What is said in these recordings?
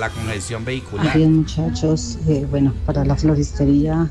la congestión vehicular. Bien, muchachos, bueno, para la floristería,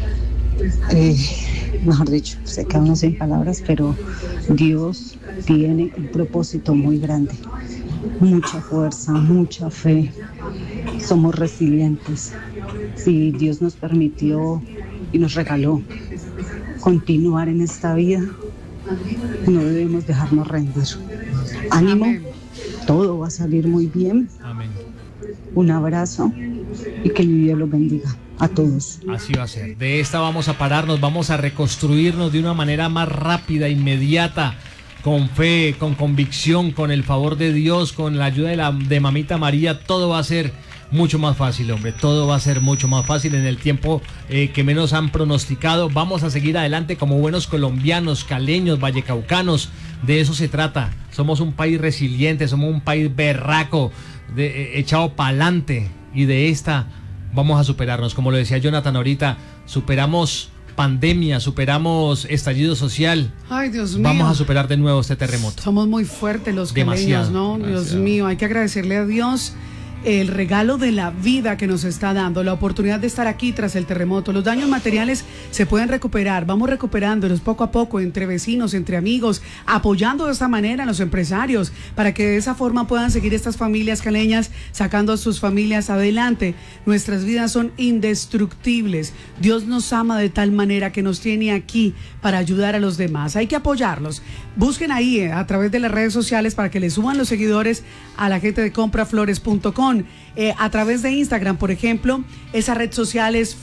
mejor dicho, se queda uno sin palabras, pero Dios tiene un propósito muy grande, mucha fuerza, mucha fe, somos resilientes. Si Dios nos permitió y nos regaló continuar en esta vida, no debemos dejarnos rendir. Ánimo, todo va a salir muy bien. Amén. Un abrazo y que Dios los bendiga a todos. Así va a ser. De esta vamos a pararnos, vamos a reconstruirnos de una manera más rápida, inmediata, con fe, con convicción, con el favor de Dios, con la ayuda de Mamita María. Todo va a ser mucho más fácil, hombre. Todo va a ser mucho más fácil en el tiempo que menos han pronosticado. Vamos a seguir adelante como buenos colombianos, caleños, vallecaucanos. De eso se trata. Somos un país resiliente, somos un país berraco, echado pa'lante, y de esta vamos a superarnos. Como lo decía Jonathan ahorita, superamos pandemia, superamos estallido social. Ay, Dios mío. Vamos a superar de nuevo este terremoto. Somos muy fuertes los Demasiado, caleños, ¿no? demasiado. Dios mío, hay que agradecerle a Dios el regalo de la vida que nos está dando, la oportunidad de estar aquí tras el terremoto. Los daños materiales se pueden recuperar, vamos recuperándolos poco a poco entre vecinos, entre amigos, apoyando de esta manera a los empresarios para que de esa forma puedan seguir estas familias caleñas sacando a sus familias adelante. Nuestras vidas son indestructibles. Dios nos ama de tal manera que nos tiene aquí para ayudar a los demás. Hay que apoyarlos. Busquen ahí a través de las redes sociales para que le suban los seguidores a la gente de compraflores.com. A través de Instagram, por ejemplo, esa red social es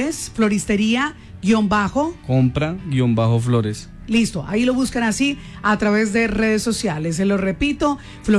Compra-Flores. Listo, ahí lo buscan así a través de redes sociales. Se lo repito,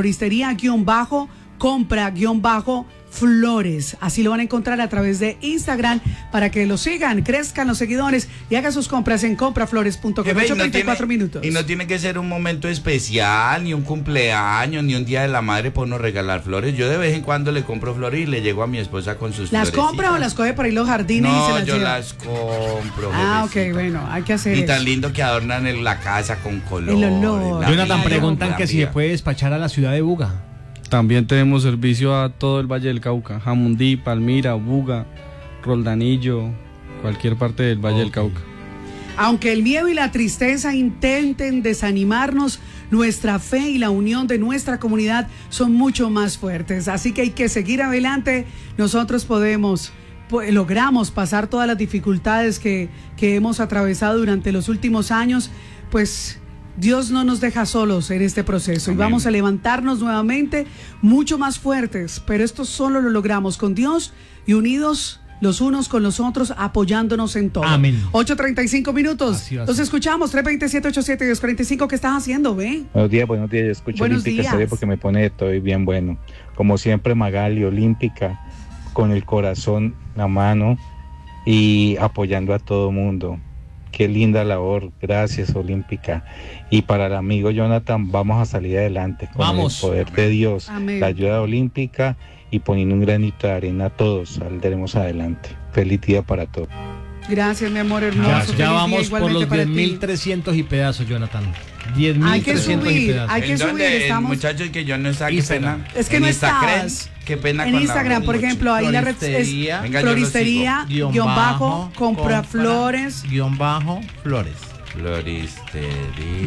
floristería-compra-flores. Así lo van a encontrar a través de Instagram para que lo sigan, crezcan los seguidores y hagan sus compras en compraflores.com. 8:34 minutos. Y no tiene que ser un momento especial, ni un cumpleaños, ni un día de la madre por no regalar flores. Yo de vez en cuando le compro flores y le llego a mi esposa con sus flores. ¿Las compra o las coge por ahí los jardines y se No, las yo lleva? las compro. Ah, bebecita. ok, bueno, hay que hacer Y eso. tan lindo que adornan en la casa con colores. El olor. Jonathan, Claro, preguntan que si se puede despachar a la ciudad de Buga. También tenemos servicio a todo el Valle del Cauca, Jamundí, Palmira, Buga, Roldanillo, cualquier parte del Valle del Cauca. Aunque el miedo y la tristeza intenten desanimarnos, nuestra fe y la unión de nuestra comunidad son mucho más fuertes. Así que hay que seguir adelante. Nosotros logramos pasar todas las dificultades que hemos atravesado durante los últimos años, pues Dios no nos deja solos en este proceso. Amén. Y vamos a levantarnos nuevamente mucho más fuertes, pero esto solo lo logramos con Dios y unidos los unos con los otros, apoyándonos en todo. Amén. 8:35 minutos. Los escuchamos, 327-87-245. ¿Qué estás haciendo, ve? Buenos días. Yo escucho Buenos Olímpica días. Estéreo porque me pone de todo y bien bueno. Como siempre, Magali, Olímpica, con el corazón, la mano y apoyando a todo mundo. Qué linda labor, gracias Olímpica. Y para el amigo Jonathan, vamos a salir adelante con el poder de Dios, Amén. la ayuda olímpica y poniendo un granito de arena, todos saldremos adelante. Feliz día para todos. Gracias, mi amor hermoso. Ya Feliz día vamos por igualmente los para ti. 10.300 y pedazos, Jonathan. Hay que 10.300 y subir, pedazos. hay que ¿En subir, dónde? estamos... Muchachos, que yo no estaba, qué Instagram. pena. Es que En no Instagram, estabas. qué pena En con la Instagram, por mucho. ejemplo, ahí la red es Venga, yo lo floristería, sigo. _compraflores. _flores. Floristería.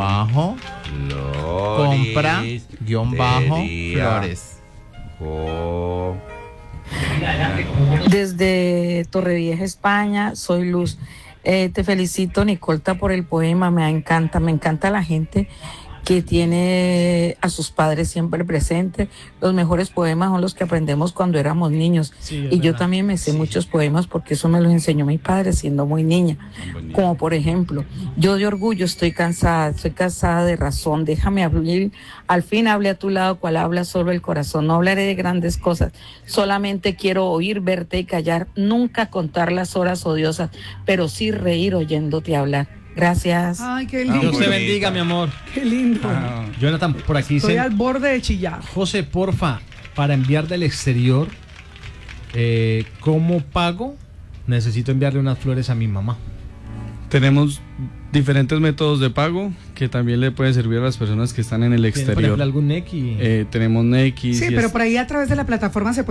_flores. Desde Torrevieja, España, soy Luz. Te felicito, Nicolta, por el poema. Me encanta la gente que tiene a sus padres siempre presentes. Los mejores poemas son los que aprendemos cuando éramos niños. Sí, y yo verdad. también me sé muchos poemas porque eso me los enseñó mi padre siendo muy niña. Como por ejemplo, yo de orgullo estoy cansada de razón. Déjame hablar, al fin hable a tu lado, cual habla solo el corazón. No hablaré de grandes cosas, solamente quiero oír, verte y callar. Nunca contar las horas odiosas, pero sí reír oyéndote hablar. Gracias. Ay, qué lindo. Dios te bendiga, mi amor. Qué lindo. Jonathan, por aquí Estoy dice, al borde de chillar. José, porfa, para enviar del exterior, ¿cómo pago? Necesito enviarle unas flores a mi mamá. Tenemos diferentes métodos de pago que también le pueden servir a las personas que están en el ¿Tiene, por exterior. ejemplo, algún Nequi? Tenemos Nequi. Sí, pero por ahí a través de la plataforma se puede